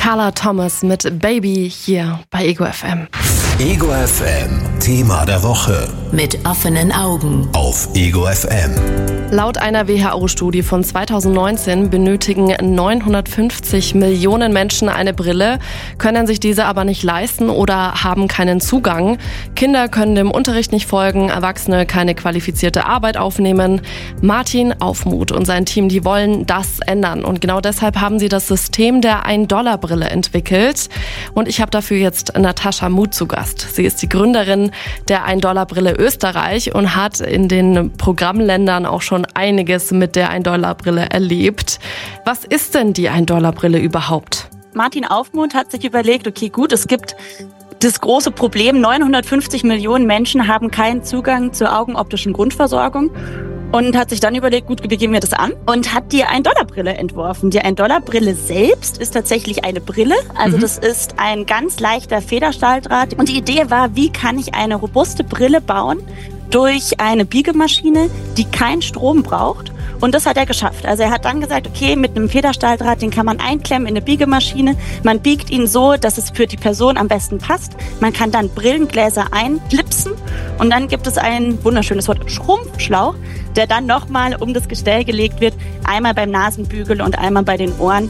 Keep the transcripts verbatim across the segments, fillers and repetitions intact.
Carla Thomas mit Baby hier bei Ego F M. Ego F M, Thema der Woche. Mit offenen Augen. Auf Ego F M. Laut einer W H O-Studie von zweitausendneunzehn benötigen neunhundertfünfzig Millionen Menschen eine Brille, können sich diese aber nicht leisten oder haben keinen Zugang. Kinder können dem Unterricht nicht folgen, Erwachsene keine qualifizierte Arbeit aufnehmen. Martin Aufmuth und sein Team, die wollen das ändern. Und genau deshalb haben sie das System der ein-Dollar-Brille entwickelt. Und ich habe dafür jetzt Natascha Muth zu Gast. Sie ist die Gründerin der ein-Dollar-Brille Österreich und hat in den Programmländern auch schon einiges mit der ein-Dollar-Brille erlebt. Was ist denn die ein-Dollar-Brille überhaupt? Martin Aufmuth hat sich überlegt, okay, gut, es gibt das große Problem, neunhundertfünfzig Millionen Menschen haben keinen Zugang zur augenoptischen Grundversorgung. Und hat sich dann überlegt, gut, wie gehen wir das an? Und hat die ein-Dollar-Brille entworfen. Die ein-Dollar-Brille selbst ist tatsächlich eine Brille. Also mhm. das ist ein ganz leichter Federstahldraht. Und die Idee war, wie kann ich eine robuste Brille bauen durch eine Biegemaschine, die keinen Strom braucht. Und das hat er geschafft. Also er hat dann gesagt, okay, mit einem Federstahldraht, den kann man einklemmen in eine Biegemaschine. Man biegt ihn so, dass es für die Person am besten passt. Man kann dann Brillengläser einklipsen und dann gibt es ein wunderschönes Wort, Schrumpfschlauch, der dann nochmal um das Gestell gelegt wird, einmal beim Nasenbügel und einmal bei den Ohren,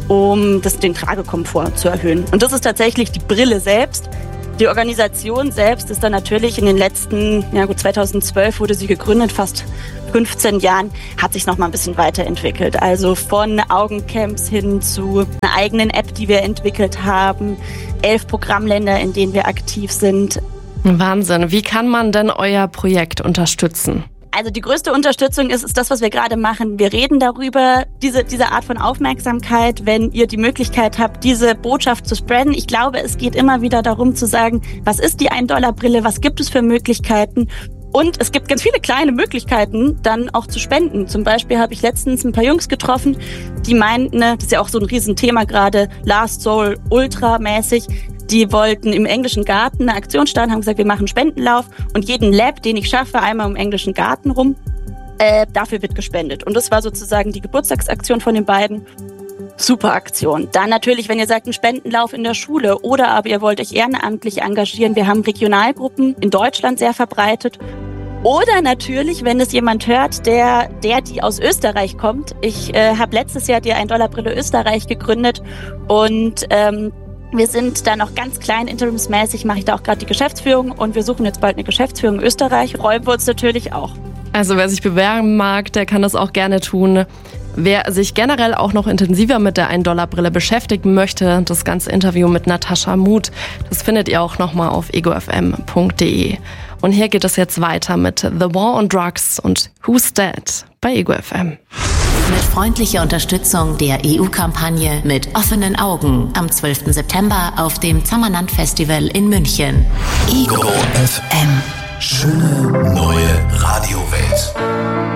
um das, den Tragekomfort zu erhöhen. Und das ist tatsächlich die Brille selbst. Die Organisation selbst ist dann natürlich in den letzten, ja gut, zweitausendzwölf wurde sie gegründet, fast fünfzehn Jahren, hat sich noch mal ein bisschen weiterentwickelt. Also von Augencamps hin zu einer eigenen App, die wir entwickelt haben, elf Programmländer, in denen wir aktiv sind. Wahnsinn. Wie kann man denn euer Projekt unterstützen? Also die größte Unterstützung ist, ist das, was wir gerade machen. Wir reden darüber, diese, diese Art von Aufmerksamkeit, wenn ihr die Möglichkeit habt, diese Botschaft zu spreaden. Ich glaube, es geht immer wieder darum zu sagen, was ist die ein-Dollar-Brille, was gibt es für Möglichkeiten? Und es gibt ganz viele kleine Möglichkeiten, dann auch zu spenden. Zum Beispiel habe ich letztens ein paar Jungs getroffen, die meinten, das ist ja auch so ein Riesenthema gerade, Last Soul Ultra mäßig, die wollten im englischen Garten eine Aktion starten, haben gesagt, wir machen einen Spendenlauf und jeden Lab, den ich schaffe, einmal im englischen Garten rum, äh, dafür wird gespendet. Und das war sozusagen die Geburtstagsaktion von den beiden. Super Aktion. Dann natürlich, wenn ihr sagt, ein Spendenlauf in der Schule oder aber ihr wollt euch ehrenamtlich engagieren. Wir haben Regionalgruppen in Deutschland sehr verbreitet. Oder natürlich, wenn es jemand hört, der, der die aus Österreich kommt. Ich äh, habe letztes Jahr die ein-Dollar-Brille Österreich gegründet und ähm, wir sind da noch ganz klein, interimsmäßig mache ich da auch gerade die Geschäftsführung und wir suchen jetzt bald eine Geschäftsführung in Österreich. Räumen wir uns natürlich auch. Also wer sich bewerben mag, der kann das auch gerne tun. Wer sich generell auch noch intensiver mit der ein-Dollar-Brille beschäftigen möchte, das ganze Interview mit Natascha Muth, das findet ihr auch nochmal auf ego f m punkt d e. Und hier geht es jetzt weiter mit The War on Drugs und Who's Dead bei Ego F M. Mit freundlicher Unterstützung der E U-Kampagne Mit offenen Augen am zwölften September auf dem Zammerland-Festival in München. Ego F M. Schöne neue Radiowelt.